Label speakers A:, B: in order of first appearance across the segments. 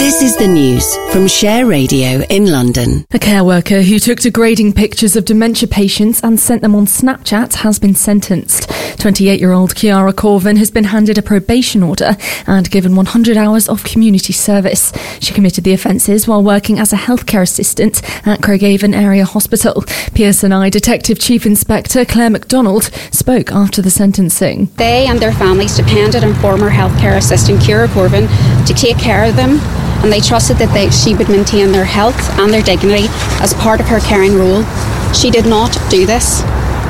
A: This is the news from Share Radio in London.
B: A care worker who took degrading pictures of dementia patients and sent them on Snapchat has been sentenced. 28-year-old Kiara Corvin has been handed a probation order and given 100 hours of community service. She committed the offences while working as a healthcare assistant at Craigavon Area Hospital. PSNI Detective Chief Inspector Claire MacDonald spoke after the sentencing.
C: They and their families depended on former healthcare assistant Kiara Corvin to take care of them, and they trusted that she would maintain their health and their dignity as part of her caring role. She did not do this.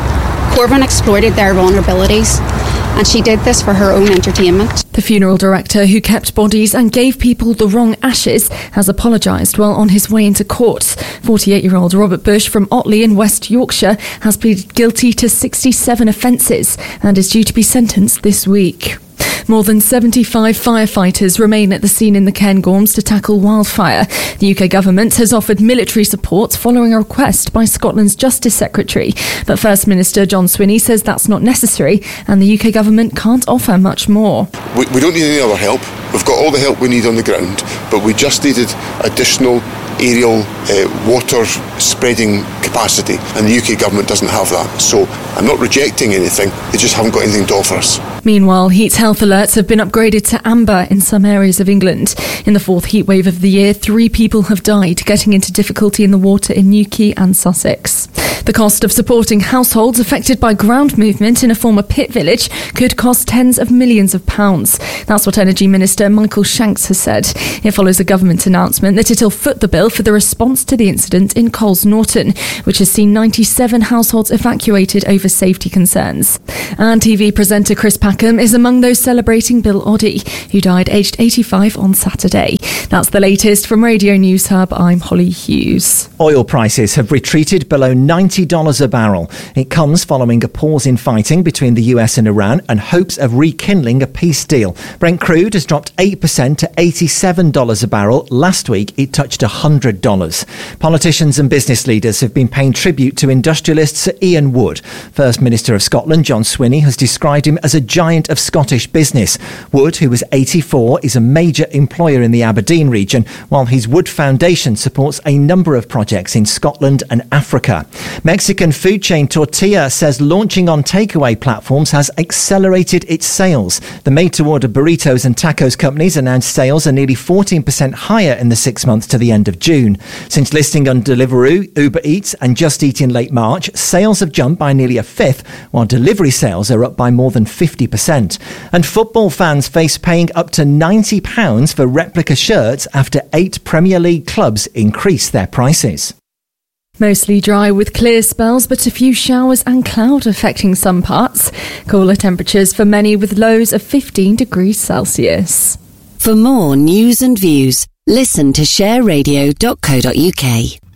C: Corvin exploited their vulnerabilities, and she did this for her own entertainment.
B: The funeral director who kept bodies and gave people the wrong ashes has apologised while on his way into court. 48-year-old Robert Bush from Otley in West Yorkshire has pleaded guilty to 67 offences and is due to be sentenced this week. More than 75 firefighters remain at the scene in the Cairngorms to tackle wildfire. The UK government has offered military support following a request by Scotland's Justice Secretary. But First Minister John Swinney says that's not necessary and the UK government can't offer much more.
D: We don't need any other help. We've got all the help we need on the ground, but we just needed additional aerial water spreading capacity, and the UK government doesn't have that. So I'm not rejecting anything, they just haven't got anything to offer us.
B: Meanwhile, heat health alerts have been upgraded to amber in some areas of England. In the fourth heatwave of the year, 3 people have died getting into difficulty in the water in Newquay and Sussex. The cost of supporting households affected by ground movement in a former pit village could cost tens of millions of pounds. That's what Energy Minister Michael Shanks has said. It follows a government announcement that it'll foot the bill for the response to the incident in Coles Norton, which has seen 97 households evacuated over safety concerns. And TV presenter Chris Packham is among those celebrating Bill Oddie, who died aged 85 on Saturday. That's the latest from Radio News Hub. I'm Holly Hughes.
E: Oil prices have retreated below $90 a barrel. It comes following a pause in fighting between the US and Iran and hopes of rekindling a peace deal. Brent crude has dropped 8% to $87 a barrel. Last week, it touched $100. Politicians and business leaders have been paying tribute to industrialist Sir Ian Wood. First Minister of Scotland, John Swinney, has described him as a giant of Scottish business. Wood, who was 84, is a major employer in the Aberdeen region, while his Wood Foundation supports a number of projects in Scotland and Africa. Mexican food chain Tortilla says launching on takeaway platforms has accelerated its sales. The made-to-order burritos and tacos companies announced sales are nearly 14% higher in the 6 months to the end of June. Since listing on Deliveroo, Uber Eats and Just Eat in late March, sales have jumped by nearly a fifth, while delivery sales are up by more than 50%. And football fans face paying up to £90 for replica shirts after 8 Premier League clubs increase their prices.
B: Mostly dry with clear spells, but a few showers and cloud affecting some parts. Cooler temperatures for many with lows of 15 degrees Celsius.
A: For more news and views, listen to shareradio.co.uk.